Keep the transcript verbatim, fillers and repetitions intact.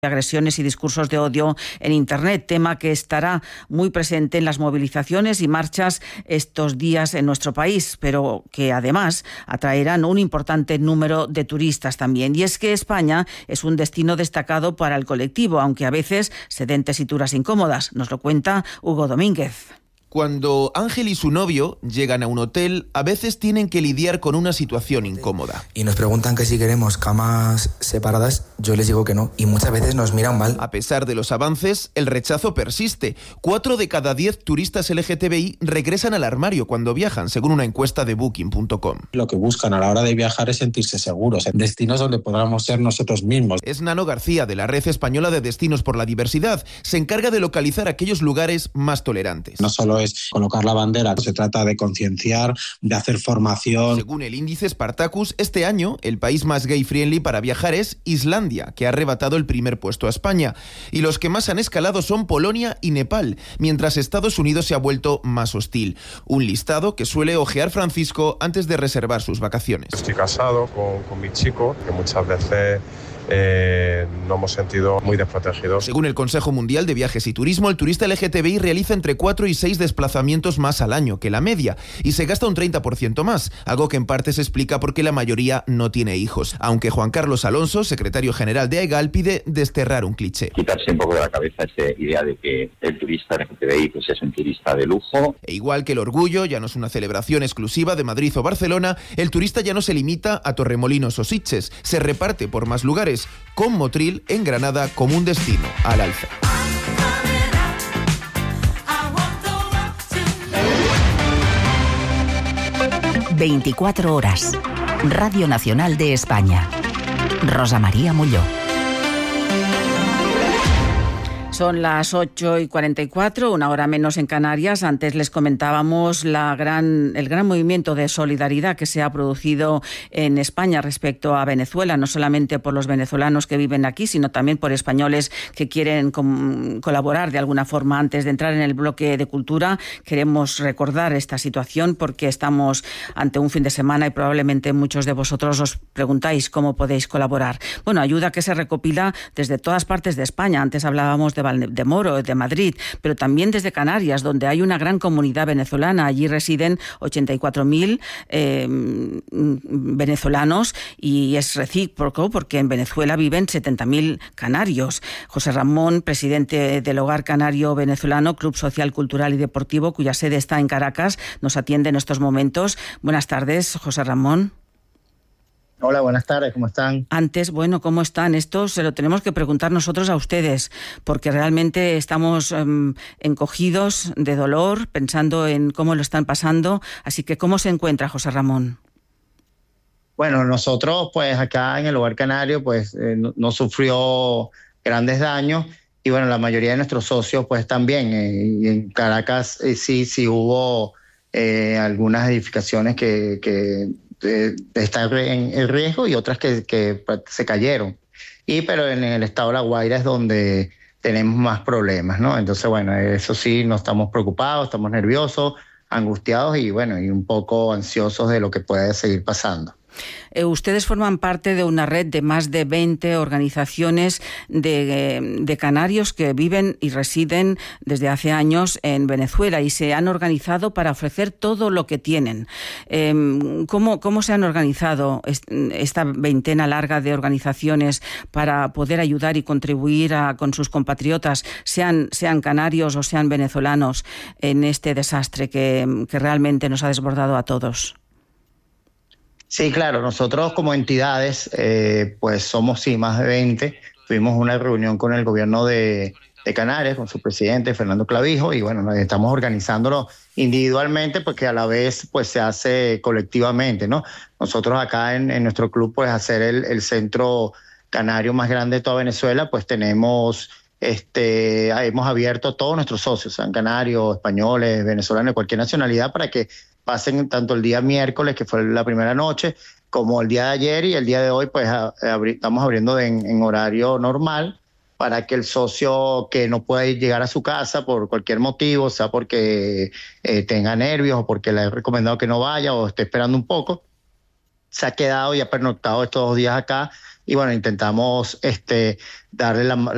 agresiones y discursos de odio en Internet, tema que estará muy presente en las movilizaciones y marchas estos días en nuestro país, pero que además atraerán un importante número de turistas también. Y es que España es un destino destacado para el colectivo, aunque a veces se den tesituras incómodas. Nos lo cuenta Hugo Domínguez. Cuando Ángel y su novio llegan a un hotel, a veces tienen que lidiar con una situación incómoda. Y nos preguntan que si queremos camas separadas, yo les digo que no, y muchas veces nos miran mal. A pesar de los avances, el rechazo persiste. Cuatro de cada diez turistas L G T B I regresan al armario cuando viajan, según una encuesta de Booking punto com. Lo que buscan a la hora de viajar es sentirse seguros, en destinos donde podamos ser nosotros mismos. Es Nano García, de la Red Española de Destinos por la Diversidad. Se encarga de localizar aquellos lugares más tolerantes. No solo es colocar la bandera, se trata de concienciar, de hacer formación. Según el índice Spartacus, este año el país más gay-friendly para viajar es Islandia, que ha arrebatado el primer puesto a España. Y los que más han escalado son Polonia y Nepal, mientras Estados Unidos se ha vuelto más hostil. Un listado que suele ojear Francisco antes de reservar sus vacaciones. Estoy casado con, con mi chico, que muchas veces Eh, nos hemos sentido muy desprotegidos. Según el Consejo Mundial de Viajes y Turismo, el turista L G T B I realiza entre cuatro y seis desplazamientos más al año que la media y se gasta un treinta por ciento más, algo que en parte se explica porque la mayoría no tiene hijos, aunque Juan Carlos Alonso, secretario general de AEGAL, pide desterrar un cliché. Quitarse un poco de la cabeza esa idea de que el turista L G T B I pues es un turista de lujo. E igual que el orgullo ya no es una celebración exclusiva de Madrid o Barcelona, el turista ya no se limita a Torremolinos o Sitges, se reparte por más lugares, con Motril en Granada como un destino al alza. veinticuatro horas. Radio Nacional de España. Rosa María Molló. Son las ocho y cuarenta y cuatro, una hora menos en Canarias. Antes les comentábamos la gran, el gran movimiento de solidaridad que se ha producido en España respecto a Venezuela, no solamente por los venezolanos que viven aquí, sino también por españoles que quieren com- colaborar de alguna forma. Antes de entrar en el bloque de cultura, queremos recordar esta situación porque estamos ante un fin de semana y probablemente muchos de vosotros os preguntáis cómo podéis colaborar. Bueno, ayuda que se recopila desde todas partes de España. Antes hablábamos de de Moro, de Madrid, pero también desde Canarias, donde hay una gran comunidad venezolana. Allí residen ochenta y cuatro mil eh, venezolanos y es recíproco porque en Venezuela viven setenta mil canarios. José Ramón, presidente del Hogar Canario Venezolano, Club Social, Cultural y Deportivo, cuya sede está en Caracas, nos atiende en estos momentos. Buenas tardes, José Ramón. Hola, buenas tardes, ¿cómo están? Antes, bueno, ¿cómo están? Esto se lo tenemos que preguntar nosotros a ustedes, porque realmente estamos um, encogidos de dolor, pensando en cómo lo están pasando. Así que, ¿cómo se encuentra José Ramón? Bueno, nosotros, pues, acá en el Hogar Canario, pues, eh, no, no sufrió grandes daños y, bueno, la mayoría de nuestros socios, pues, también. Eh, y en Caracas eh, sí, sí hubo eh, algunas edificaciones que... que Eh, está en el riesgo y otras que, que se cayeron. Y pero en el estado de La Guaira es donde tenemos más problemas, ¿no? Entonces, bueno, eso sí, no estamos preocupados, estamos nerviosos, angustiados y, bueno, y un poco ansiosos de lo que puede seguir pasando. Eh, ustedes forman parte de una red de más de veinte organizaciones de, de canarios que viven y residen desde hace años en Venezuela y se han organizado para ofrecer todo lo que tienen. Eh, ¿cómo, ¿Cómo se han organizado esta veintena larga de organizaciones para poder ayudar y contribuir a, con sus compatriotas, sean, sean canarios o sean venezolanos, en este desastre que, que realmente nos ha desbordado a todos? Sí, claro, nosotros como entidades, eh, pues somos sí más de veinte. Tuvimos una reunión con el gobierno de, de Canarias, con su presidente Fernando Clavijo, y bueno, nos estamos organizándolo individualmente porque a la vez pues se hace colectivamente, ¿no? Nosotros acá en, en nuestro club, pues hacer el, el centro canario más grande de toda Venezuela, pues tenemos, este, hemos abierto a todos nuestros socios, sean canarios, españoles, venezolanos, de cualquier nacionalidad, para que pasen tanto el día miércoles, que fue la primera noche, como el día de ayer y el día de hoy, pues a, a, estamos abriendo en, en horario normal para que el socio que no puede llegar a su casa por cualquier motivo, sea porque eh, tenga nervios o porque le he recomendado que no vaya o esté esperando un poco, se ha quedado y ha pernoctado estos dos días acá y bueno, intentamos este, darle la,